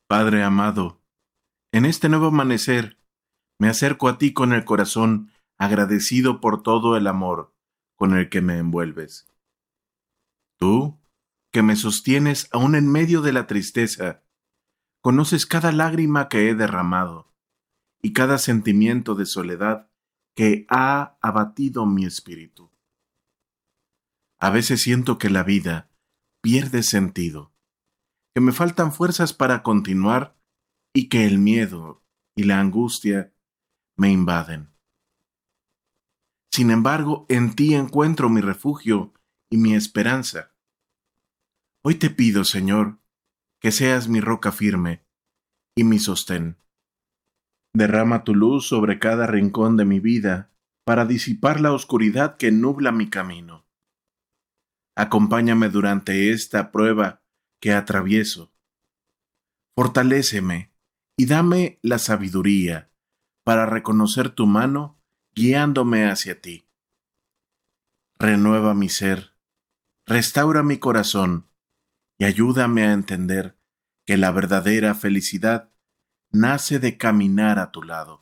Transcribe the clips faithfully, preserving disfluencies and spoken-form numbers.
Padre amado, en este nuevo amanecer me acerco a ti con el corazón agradecido por todo el amor con el que me envuelves. Tú, que me sostienes aún en medio de la tristeza, conoces cada lágrima que he derramado y cada sentimiento de soledad que ha abatido mi espíritu. A veces siento que la vida pierde sentido, que me faltan fuerzas para continuar y que el miedo y la angustia me invaden. Sin embargo, en ti encuentro mi refugio y mi esperanza. Hoy te pido, Señor, que seas mi roca firme y mi sostén. Derrama tu luz sobre cada rincón de mi vida para disipar la oscuridad que nubla mi camino. Acompáñame durante esta prueba que atravieso. Fortaléceme y dame la sabiduría para reconocer tu mano guiándome hacia ti. Renueva mi ser, restaura mi corazón y ayúdame a entender que la verdadera felicidad nace de caminar a tu lado.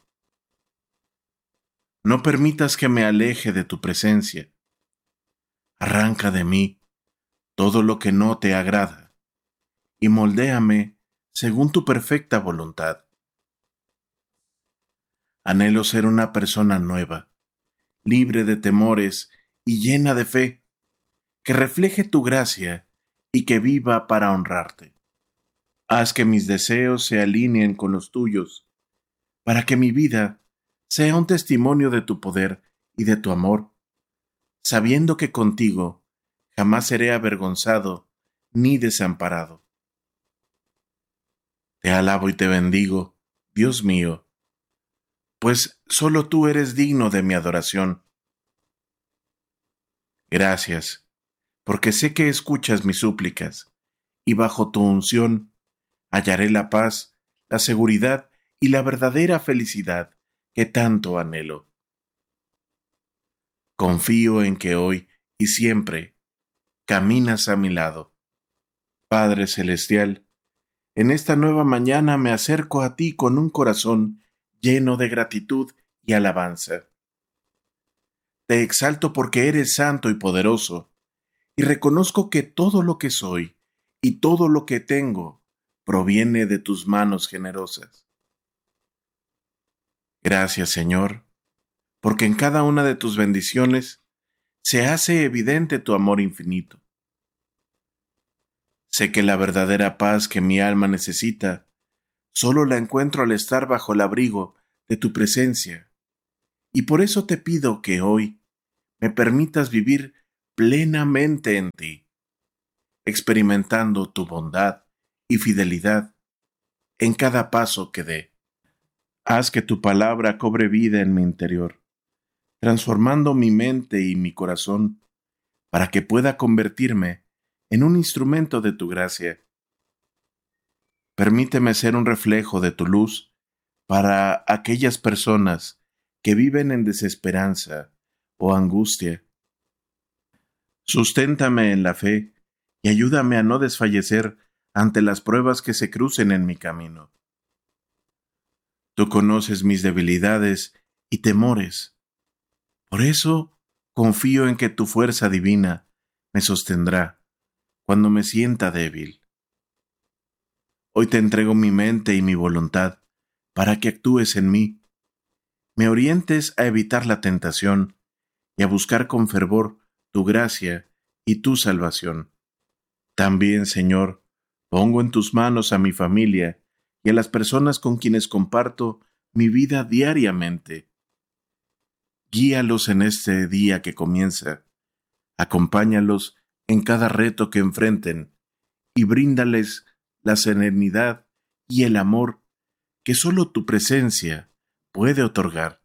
No permitas que me aleje de tu presencia. Arranca de mí todo lo que no te agrada y moldéame según tu perfecta voluntad. Anhelo ser una persona nueva, libre de temores y llena de fe, que refleje tu gracia y que viva para honrarte. Haz que mis deseos se alineen con los tuyos, para que mi vida sea un testimonio de tu poder y de tu amor, sabiendo que contigo jamás seré avergonzado ni desamparado. Te alabo y te bendigo, Dios mío, pues solo tú eres digno de mi adoración. Gracias, porque sé que escuchas mis súplicas, y bajo tu unción hallaré la paz, la seguridad y la verdadera felicidad que tanto anhelo. Confío en que hoy y siempre caminas a mi lado. Padre Celestial, en esta nueva mañana me acerco a ti con un corazón lleno de gratitud y alabanza. Te exalto porque eres santo y poderoso, y reconozco que todo lo que soy y todo lo que tengo proviene de tus manos generosas. Gracias, Señor, porque en cada una de tus bendiciones se hace evidente tu amor infinito. Sé que la verdadera paz que mi alma necesita solo la encuentro al estar bajo el abrigo de tu presencia, y por eso te pido que hoy me permitas vivir plenamente en ti, experimentando tu bondad y fidelidad en cada paso que dé. Haz que tu palabra cobre vida en mi interior, transformando mi mente y mi corazón para que pueda convertirme en un instrumento de tu gracia. Permíteme ser un reflejo de tu luz para aquellas personas que viven en desesperanza o angustia. Susténtame en la fe y ayúdame a no desfallecer ante las pruebas que se crucen en mi camino. Tú conoces mis debilidades y temores. Por eso confío en que tu fuerza divina me sostendrá cuando me sienta débil. Hoy te entrego mi mente y mi voluntad para que actúes en mí, me orientes a evitar la tentación y a buscar con fervor tu gracia y tu salvación. También, Señor, pongo en tus manos a mi familia y a las personas con quienes comparto mi vida diariamente. Guíalos en este día que comienza, acompáñalos en cada reto que enfrenten y bríndales la serenidad y el amor que solo tu presencia puede otorgar.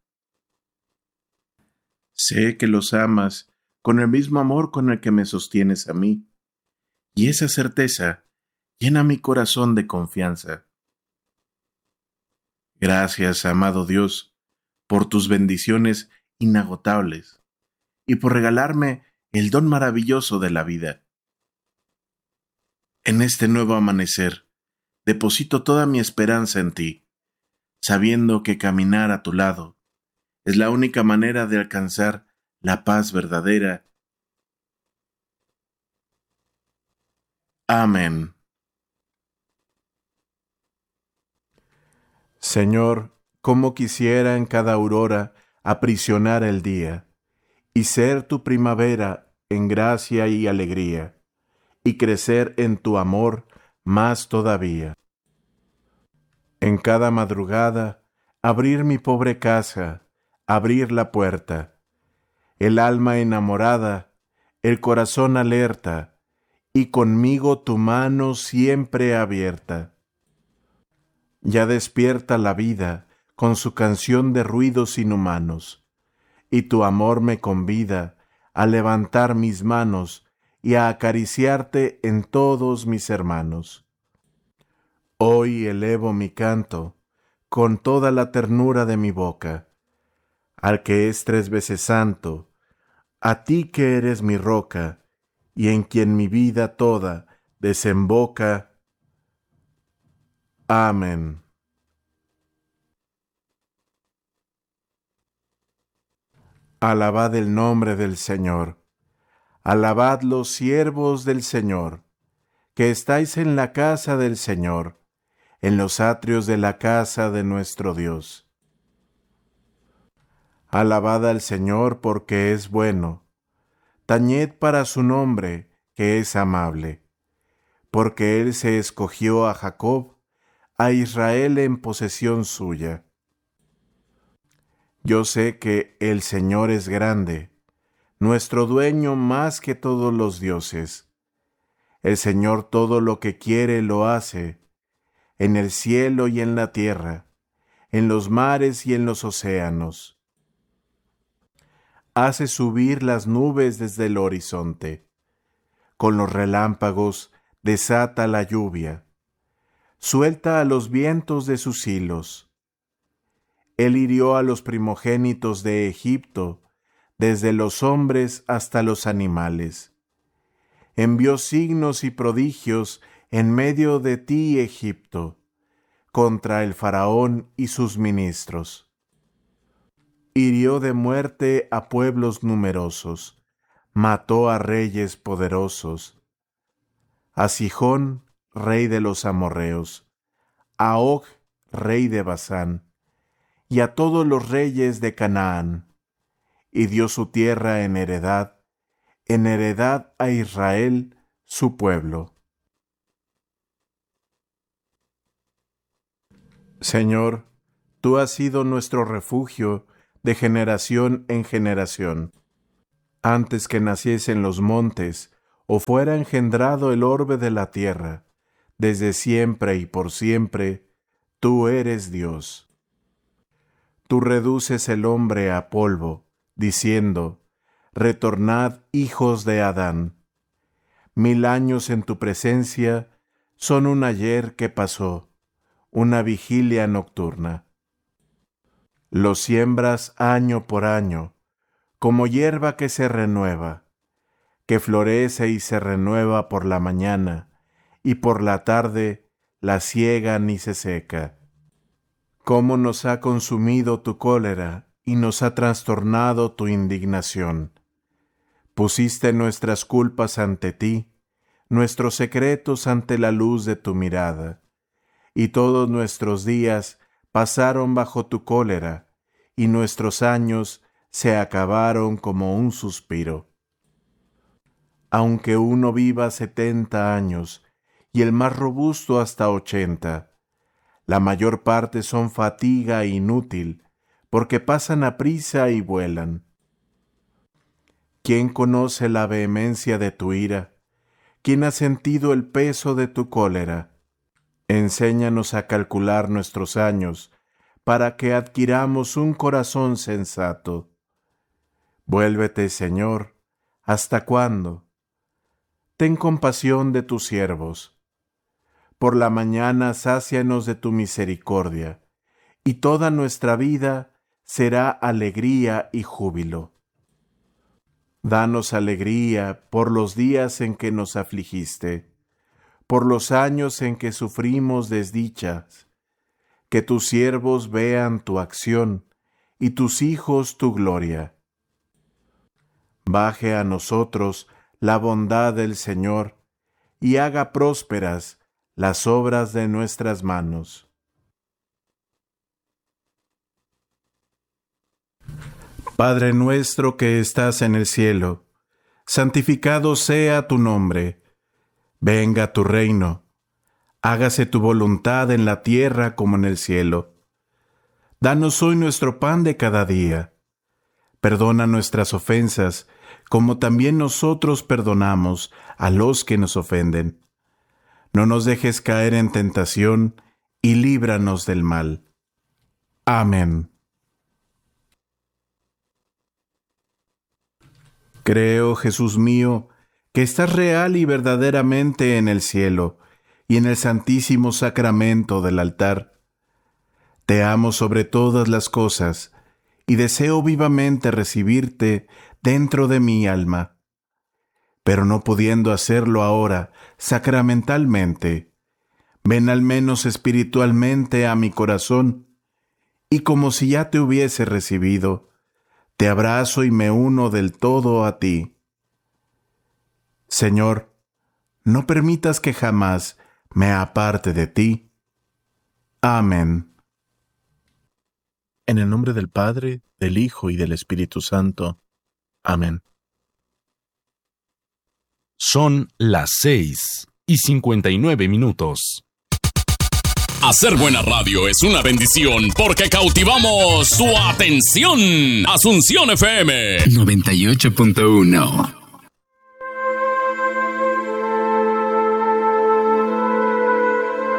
Sé que los amas con el mismo amor con el que me sostienes a mí, y esa certeza llena mi corazón de confianza. Gracias, amado Dios, por tus bendiciones inagotables y por regalarme el don maravilloso de la vida. En este nuevo amanecer, deposito toda mi esperanza en ti, sabiendo que caminar a tu lado es la única manera de alcanzar la paz verdadera. Amén. Señor, cómo quisiera en cada aurora aprisionar el día, y ser tu primavera en gracia y alegría, y crecer en tu amor más todavía. En cada madrugada, abrir mi pobre casa, abrir la puerta, el alma enamorada, el corazón alerta, y conmigo tu mano siempre abierta. Ya despierta la vida con su canción de ruidos inhumanos, y tu amor me convida a levantar mis manos y a acariciarte en todos mis hermanos. Hoy elevo mi canto con toda la ternura de mi boca, al que es tres veces santo, a ti que eres mi roca, y en quien mi vida toda desemboca. Amén. Alabad el nombre del Señor. Alabad los siervos del Señor, que estáis en la casa del Señor, en los atrios de la casa de nuestro Dios. Alabad al Señor porque es bueno. Tañed para su nombre, que es amable. Porque Él se escogió a Jacob, a Israel en posesión suya. Yo sé que el Señor es grande, nuestro dueño más que todos los dioses. El Señor todo lo que quiere lo hace, en el cielo y en la tierra, en los mares y en los océanos. Hace subir las nubes desde el horizonte. Con los relámpagos desata la lluvia. Suelta a los vientos de sus hilos. Él hirió a los primogénitos de Egipto, desde los hombres hasta los animales. Envió signos y prodigios en medio de ti, Egipto, contra el faraón y sus ministros. Hirió de muerte a pueblos numerosos, mató a reyes poderosos, a Sihón, rey de los amorreos, a Og, rey de Basán, y a todos los reyes de Canaán, y dio su tierra en heredad, en heredad a Israel, su pueblo. Señor, tú has sido nuestro refugio de generación en generación. Antes que naciesen los montes, o fuera engendrado el orbe de la tierra, desde siempre y por siempre, tú eres Dios. Tú reduces el hombre a polvo, diciendo, retornad, hijos de Adán. Mil años en tu presencia son un ayer que pasó, una vigilia nocturna. Lo siembras año por año, como hierba que se renueva, que florece y se renueva por la mañana, y por la tarde la siegan y se seca. Cómo nos ha consumido tu cólera y nos ha trastornado tu indignación. Pusiste nuestras culpas ante ti, nuestros secretos ante la luz de tu mirada, y todos nuestros días pasaron bajo tu cólera, y nuestros años se acabaron como un suspiro. Aunque uno viva setenta años, y el más robusto hasta ochenta, la mayor parte son fatiga inútil, porque pasan aprisa y vuelan. ¿Quién conoce la vehemencia de tu ira? ¿Quién ha sentido el peso de tu cólera? Enséñanos a calcular nuestros años, para que adquiramos un corazón sensato. Vuélvete, Señor, ¿hasta cuándo? Ten compasión de tus siervos. Por la mañana sácianos de tu misericordia, y toda nuestra vida será alegría y júbilo. Danos alegría por los días en que nos afligiste, por los años en que sufrimos desdichas. Que tus siervos vean tu acción y tus hijos tu gloria. Baje a nosotros la bondad del Señor y haga prósperas las obras de nuestras manos. Padre nuestro que estás en el cielo, santificado sea tu nombre. Venga tu reino. Hágase tu voluntad en la tierra como en el cielo. Danos hoy nuestro pan de cada día. Perdona nuestras ofensas, como también nosotros perdonamos a los que nos ofenden. No nos dejes caer en tentación, y líbranos del mal. Amén. Creo, Jesús mío, que estás real y verdaderamente en el cielo y en el santísimo sacramento del altar. Te amo sobre todas las cosas y deseo vivamente recibirte dentro de mi alma. Pero no pudiendo hacerlo ahora sacramentalmente, ven al menos espiritualmente a mi corazón y como si ya te hubiese recibido, te abrazo y me uno del todo a ti. Señor, no permitas que jamás me aparte de ti. Amén. En el nombre del Padre, del Hijo y del Espíritu Santo. Amén. Son las seis y cincuenta y nueve minutos. Hacer buena radio es una bendición porque cautivamos su atención. Asunción F M noventa y ocho punto uno.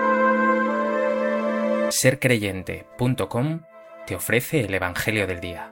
ser creyente punto com te ofrece el Evangelio del Día.